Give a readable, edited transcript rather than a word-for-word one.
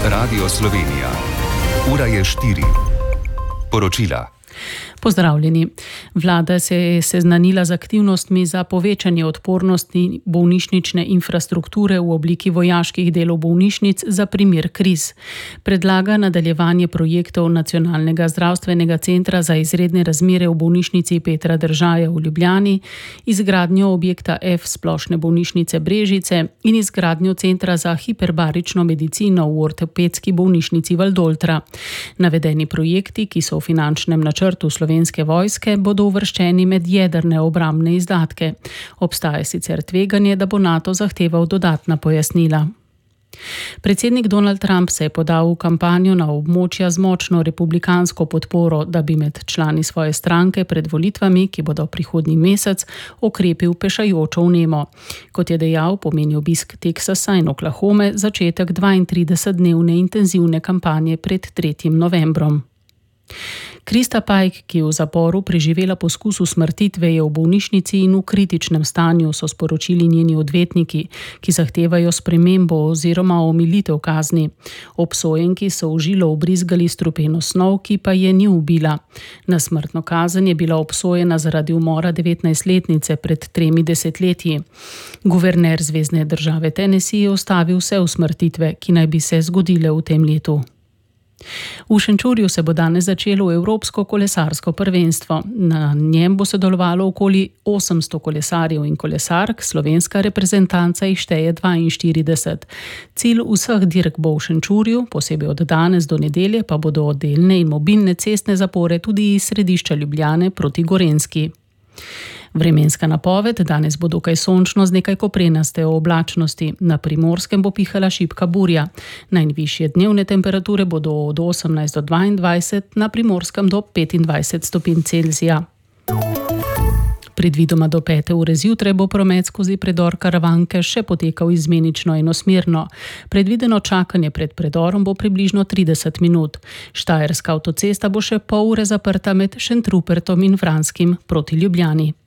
Radio Slovenija. Ura je 4. Poročila. Pozdravljeni. Vlada se je seznanila z aktivnostmi za povečanje odpornosti bolnišnične infrastrukture v obliki vojaških delov bolnišnic za primer kriz. Predlaga nadaljevanje projektov Nacionalnega zdravstvenega centra za izredne razmere v bolnišnici Petra Držaja v Ljubljani, izgradnjo objekta F splošne bolnišnice Brežice in izgradnjo centra za hiperbarično medicino v ortopedski bolnišnici Valdoltra. Navedeni projekti, ki so v finančnem načrtu Slovenske vojske, bodo uvrščeni med jedrne obrambne izdatke. Obstaja sicer tveganje, da bo NATO zahteval dodatna pojasnila. Predsednik Donald Trump se je podal v kampanjo na območja z močno republikansko podporo, da bi med člani svoje stranke pred volitvami, ki bodo prihodnji mesec, okrepil pešajočo vnemo. Kot je dejal, pomeni obisk Teksasa in Oklahome začetek 32-dnevne intenzivne kampanje pred 3. novembrom. Krista Pajk, ki je v zaporu preživela poskus usmrtitve, je v bolnišnici in v kritičnem stanju, so sporočili njeni odvetniki, ki zahtevajo spremembo oziroma omilitev kazni. Obsojenki so v žilo vbrizgali strupeno snov, ki pa je ni ubila. Na smrtno kazen je bila obsojena zaradi umora 19-letnice pred 3 desetletji. Guverner zvezne države Tennessee je ustavil vse usmrtitve, ki naj bi se zgodile v tem letu. V Šenčurju se bo danes začelo Evropsko kolesarsko prvenstvo. Na njem bo sodelovalo okoli 800 kolesarjev in kolesark, slovenska reprezentanca jih šteje 42. Cilj vseh dirk bo v Šenčurju, posebej od danes do nedelje pa bodo delne in mobilne cestne zapore tudi iz središča Ljubljane proti Gorenjski. Vremenska napoved: danes bo dokaj sončno z nekaj koprenaste oblačnosti. Na Primorskem bo pihala šibka burja. Najvišje dnevne temperature bodo od 18 do 22, na Primorskem do 25 stopinj Celzija. Predvidoma do 5. ure zjutraj bo promet skozi predor Karavanke še potekal izmenično enosmerno. Predvideno čakanje pred predorom bo približno 30 minut. Štajerska avtocesta bo še pol ure zaprta med Šentrupertom in Vranskim proti Ljubljani.